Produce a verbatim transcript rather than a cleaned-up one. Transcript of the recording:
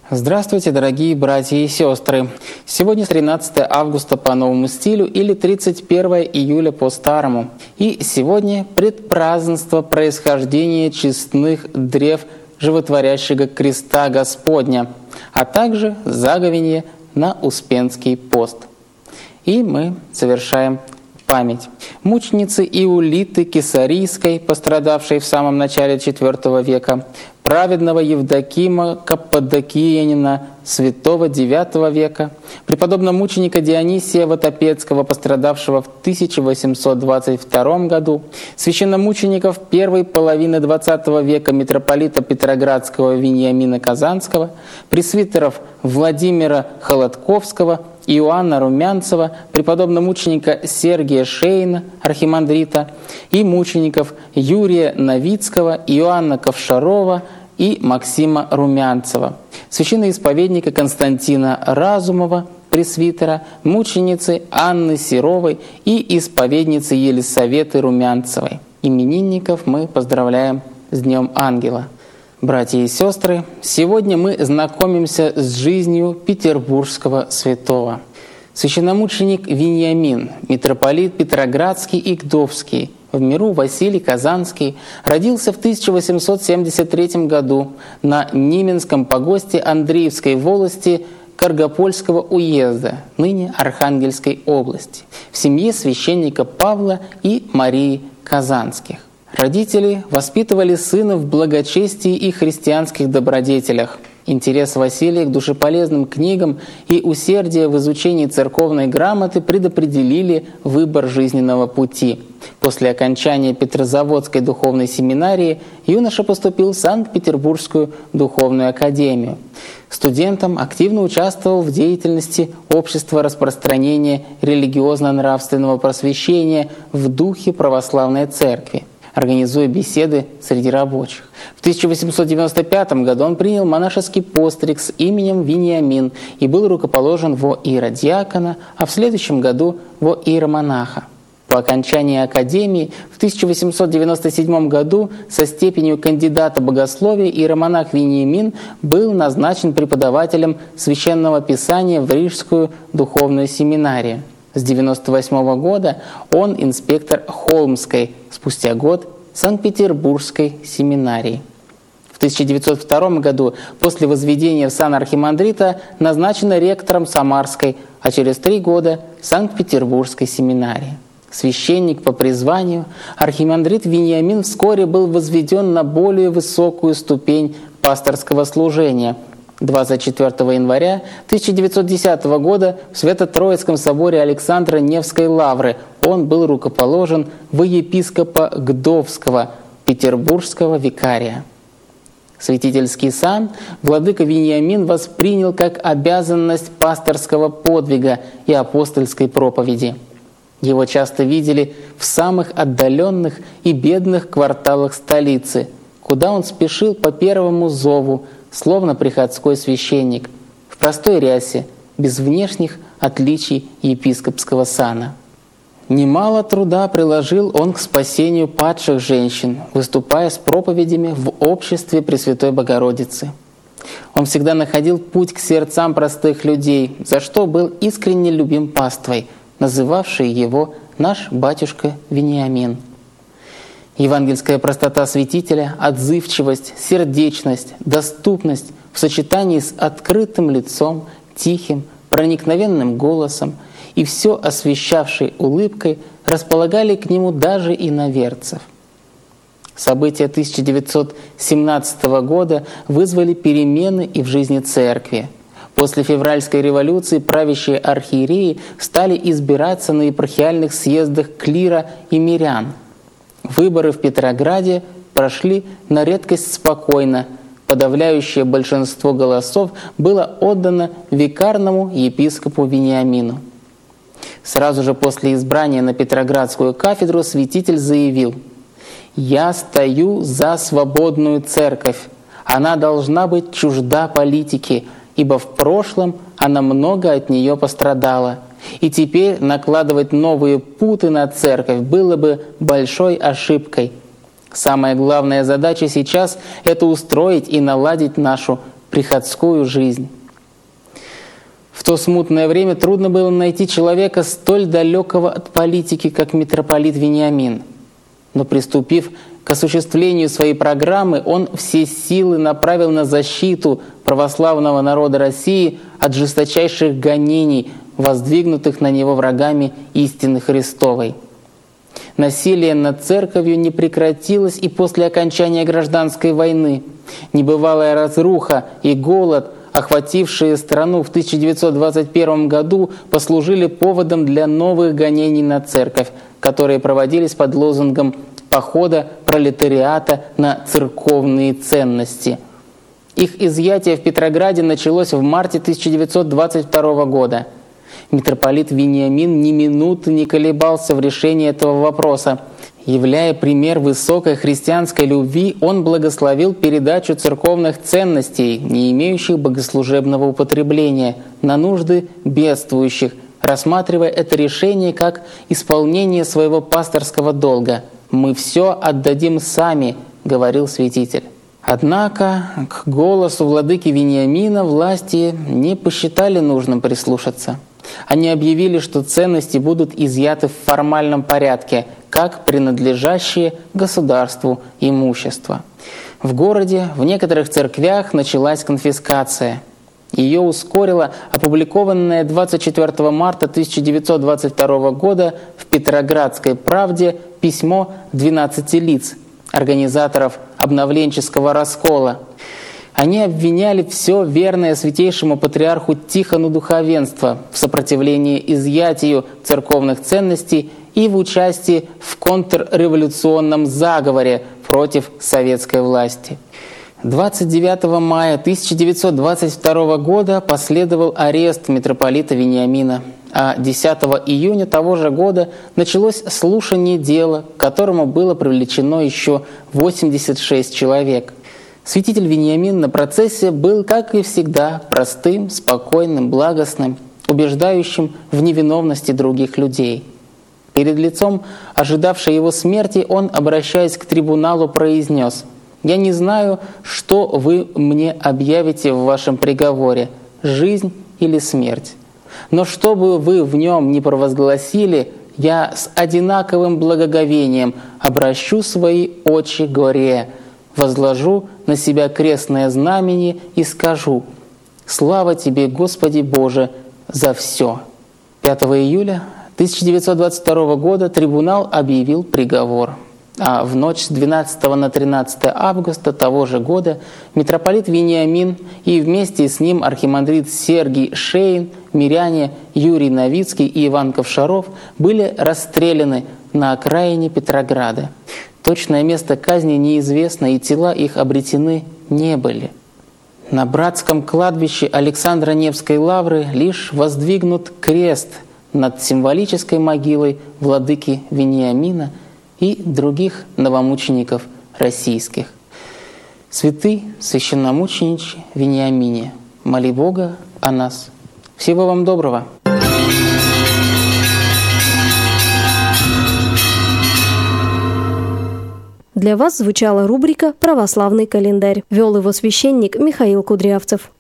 Здравствуйте, дорогие братья и сестры! Сегодня тринадцатое августа по новому стилю или тридцать первое июля по старому. И сегодня предпразднество происхождения честных древ животворящего креста Господня, а также заговение на Успенский пост. И мы совершаем память мученицы Иулиты Кесарийской, пострадавшей в самом начале четвёртого века, праведного Евдокима Каппадокиянина, святого девятого века, преподобного мученика Дионисия Ватопецкого, пострадавшего в тысяча восемьсот двадцать втором году, священномучеников первой половины двадцатого века митрополита Петроградского Вениамина Казанского, пресвитеров Владимира Холодковского, Иоанна Румянцева, преподобного мученика Сергия Шейна, архимандрита, и мучеников Юрия Новицкого, Иоанна Ковшарова и Максима Румянцева, священноисповедника Константина Разумова, пресвитера, мученицы Анны Серовой и исповедницы Елисаветы Румянцевой. Именинников мы поздравляем с Днем Ангела. Братья и сестры, сегодня мы знакомимся с жизнью петербургского святого. Священномученик Вениамин, митрополит Петроградский и Гдовский, в миру Василий Казанский, родился в тысяча восемьсот семьдесят третьем году на Нименском погосте Андреевской волости Каргопольского уезда, ныне Архангельской области, в семье священника Павла и Марии Казанских. Родители воспитывали сына в благочестии и христианских добродетелях. Интерес Василия к душеполезным книгам и усердие в изучении церковной грамоты предопределили выбор жизненного пути. После окончания Петрозаводской духовной семинарии юноша поступил в Санкт-Петербургскую духовную академию. Студентом активно участвовал в деятельности Общества распространения религиозно-нравственного просвещения в духе православной церкви, организуя беседы среди рабочих. В тысяча восемьсот девяносто пятом году он принял монашеский постриг с именем Вениамин и был рукоположен во иеродиакона, а в следующем году во иеромонаха. По окончании академии в тысяча восемьсот девяносто седьмом году со степенью кандидата богословия иеромонах Вениамин был назначен преподавателем священного писания в Рижскую духовную семинарию. С девяносто восьмого года он инспектор Холмской, спустя год Санкт-Петербургской семинарии. В тысяча девятьсот втором году после возведения в сан архимандрита назначен ректором Самарской, а через три года Санкт-Петербургской семинарии. Священник по призванию, архимандрит Вениамин вскоре был возведен на более высокую ступень пасторского служения. двадцать четвёртого января тысяча девятьсот десятого года в Свято-Троицком соборе Александра Невской лавры он был рукоположен во епископа Гдовского, петербургского викария. Святительский сан владыка Вениамин воспринял как обязанность пасторского подвига и апостольской проповеди. Его часто видели в самых отдаленных и бедных кварталах столицы, куда он спешил по первому зову, словно приходской священник, в простой рясе, без внешних отличий епископского сана. Немало труда приложил он к спасению падших женщин, выступая с проповедями в обществе Пресвятой Богородицы. Он всегда находил путь к сердцам простых людей, за что был искренне любим паствой, называвшей его наш батюшка Вениамин. Евангельская простота святителя, отзывчивость, сердечность, доступность в сочетании с открытым лицом, тихим, проникновенным голосом и все освещавшей улыбкой располагали к нему даже иноверцев. События тысяча девятьсот семнадцатого года вызвали перемены и в жизни церкви. После февральской революции правящие архиереи стали избираться на епархиальных съездах клира и мирян. Выборы в Петрограде прошли на редкость спокойно. Подавляющее большинство голосов было отдано викарному епископу Вениамину. Сразу же после избрания на Петроградскую кафедру святитель заявил: «Я стою за свободную церковь. Она должна быть чужда политики, ибо в прошлом она много от нее пострадала. И теперь накладывать новые путы на церковь было бы большой ошибкой. Самая главная задача сейчас — это устроить и наладить нашу приходскую жизнь. В то смутное время трудно было найти человека столь далекого от политики, как митрополит Вениамин. Но приступив к осуществлению своей программы, он все силы направил на защиту православного народа России от жесточайших гонений, воздвигнутых на него врагами истины Христовой. Насилие над церковью не прекратилось и после окончания гражданской войны. Небывалая разруха и голод, охватившие страну в тысяча девятьсот двадцать первом году, послужили поводом для новых гонений на церковь, которые проводились под лозунгом похода пролетариата на церковные ценности. Их изъятие в Петрограде началось в марте тысяча девятьсот двадцать второго года. Митрополит Вениамин ни минуты не колебался в решении этого вопроса. Являя пример высокой христианской любви, он благословил передачу церковных ценностей, не имеющих богослужебного употребления, на нужды бедствующих, рассматривая это решение как исполнение своего пасторского долга. «Мы все отдадим сами», — говорил святитель. Однако к голосу владыки Вениамина власти не посчитали нужным прислушаться. Они объявили, что ценности будут изъяты в формальном порядке, как принадлежащие государству имущество. В городе, в некоторых церквях началась конфискация. Ее ускорило опубликованное двадцать четвёртого марта тысяча девятьсот двадцать второго года в Петроградской правде письмо двенадцати лиц, организаторов обновленческого раскола. Они обвиняли все верное святейшему патриарху Тихону духовенство в сопротивлении изъятию церковных ценностей и в участии в контрреволюционном заговоре против советской власти. двадцать девятого мая тысяча девятьсот двадцать второго года последовал арест митрополита Вениамина, а десятого июня того же года началось слушание дела, к которому было привлечено еще восемьдесят шесть человек. Святитель Вениамин на процессе был, как и всегда, простым, спокойным, благостным, убеждающим в невиновности других людей. Перед лицом ожидавшей его смерти он, обращаясь к трибуналу, произнес: «Я не знаю, что вы мне объявите в вашем приговоре, жизнь или смерть. Но что бы вы в нем ни провозгласили, я с одинаковым благоговением обращу свои очи к горе, возложу на себя крестное знамение и скажу: слава Тебе, Господи Боже, за все». пятого июля тысяча девятьсот двадцать второго года трибунал объявил приговор. А в ночь с двенадцатого на тринадцатое августа того же года митрополит Вениамин и вместе с ним архимандрит Сергий Шейн, миряне Юрий Новицкий и Иван Ковшаров были расстреляны на окраине Петрограда. Точное место казни неизвестно, и тела их обретены не были. На братском кладбище Александра Невской лавры лишь воздвигнут крест над символической могилой владыки Вениамина и других новомучеников российских. Святый священномучениче Вениамине, моли Бога о нас. Всего вам доброго! Для вас звучала рубрика «Православный календарь». Вел его священник Михаил Кудрявцев.